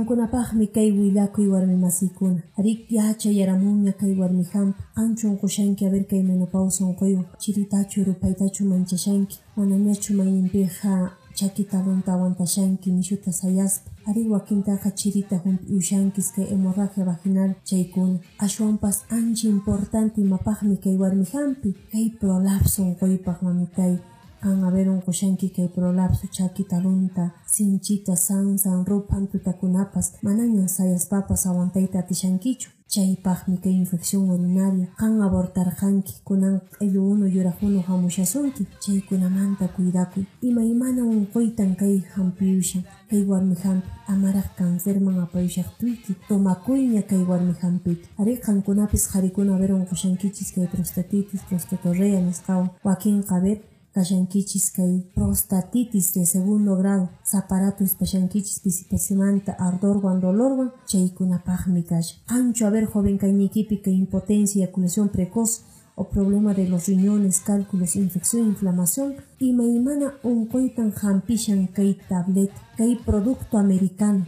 Qankunapaqmi kay willakuy warmi masiykuna. Ari yachayaramunña kay warmi hampi. Qanchun qushanki a ver kay menopausa unquywan. Chiritachu rupaytachu manchashanki. Manañachu mayninpiqa chaki talunta aguantashanki nishuta sayaspa. Ari wakintaqa chirita ushankis kay hemorragia vaginal chaykuna. Ashwanpas ancha importante imapaqmi kay warmi hampi. Kay prolapso unquypaq mamitay. Kan a ver unqushanki kay prolapso chaki talunta, sinchita, sansan, rupan tutakunapas manañan sayaspapas aguantayta atishankichu. Chaypaqmi kay infección urinaria. Kan abortarqanki kunan q'illu unu yuraq unu hamushasunki. Chaykunamanta cuidakuy. Imaymana unquytan kay hampiyushan. Kay warmi hampi amaraq cancerman apayushaqtuyki. Tomakuyña kay warmi hampita. Ari qankunapis qarikuna a ver unqushankichis kay prostatitis, prostatorrea nisqawan. Wakinqa a ver kashankichis kay prostatitis de segundo grado, zaparato espashankichis pisipasimanta, ardorwan, dolorwan, chaykunapaqmi kasha. Qanchu a ver joven kaynikipi kay impotencia, eyaculación precoz o problema de los riñones, cálculos, infección, inflamación, imaymana unquytan hampishan kay tableta, kay producto americano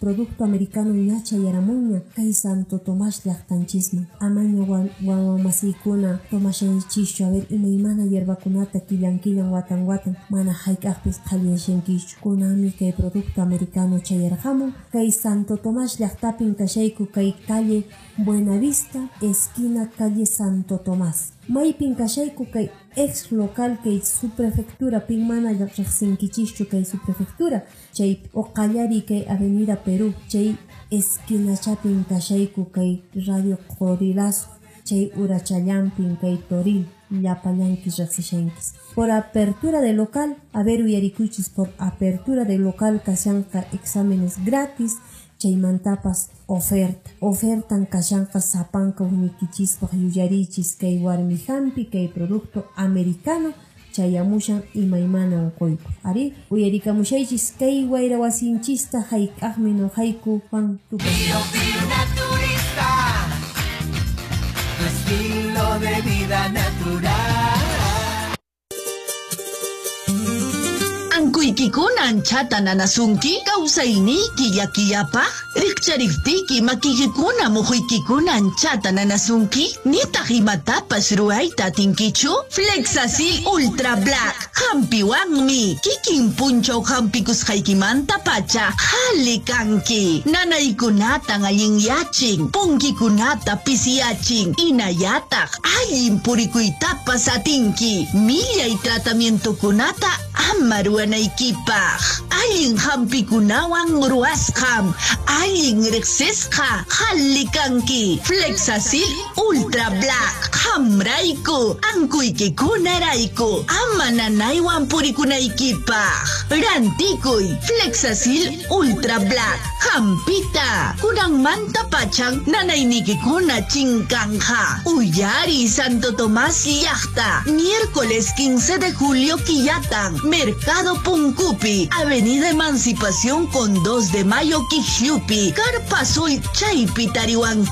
ñacha yaramunña, kay Santo Tomás llaqtanchisman. Amaña wamasiykuna tomashanchischu a ver imaymana hierbakunata killan watan mana hayk'aqpis qhaliashankischu. Kunami kay producto americano chayarqamun, kay Santo Tomás llaqtapin kashayku kay calle Buenavista, esquina calle Santo Tomás. Maypin kashayku kay ex local kay subprefectura pin mana riqsinkichischu kay subprefectura chay oqallari kay avenida Perú chay esquina chapin kashayku kay radio Corilazo chay Urachallampin kay Toril llapallankis riqsishankis. Por apertura de local, a ver uyarikuychis por apertura de local kashanqa exámenes gratis. Chaymantapas ofertan kashanqa sapanka unikichispaq yuyarichis kay warmi hampi kay producto americano chayamushan imaymana unquypa. Ari uyarikamushaychis kay wayra wasinchista hayk'aqmi nuqayku Juan Tupas. Naturista, tu estilo de vida natural. Ankuykikunan chata nanasunki kawsayniyki yakiyapaq riqchariqtiyki makiykikuna muhuykikunan chata nanasunki nitaq imatapas ruayta atinkichu Flexasil Ultra Black hampiwanmi kikin punchaw hampikusqaykimanta pacha hali kanki nanaykunatan allinyachin punkikunata pisiyachin inayataq allin purikuytapas atinki millay tratamientokunata ama ruanaykipaq allin hampikunawan ruwasqam allin riqsisqa hali kanki Flexasil Ultra Black hamrayku ankuykikunarayku ama nanaywan purikunaykipaq rantikuy Flexasil Ultra Black hampita kunanmanta pachan nanaynikikuna chinkanja uyari Santo Tomás llaqta miércoles 15 de julio quillatan Mercado Punkupi Avenida Emancipación con 2 de Mayo Quijlupi Carpa Azul Chaypi Tariwanki